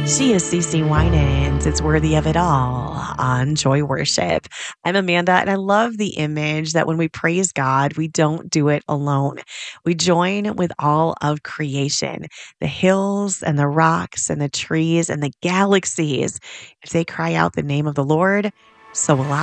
She is CeCe Winans. It's worthy of it all on Joy Worship. I'm Amanda, and I love the image that when we praise God, we don't do it alone. We join with all of creation, the hills and the rocks and the trees and the galaxies. If they cry out the name of the Lord, so will I.